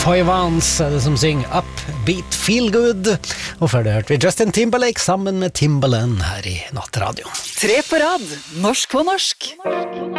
Foy Vance er det som synger Upbeat Feel Good. Og før det hørte vi Justin Timberlake sammen med Timbaland her i Nattradioen. 3 på rad, norsk på norsk.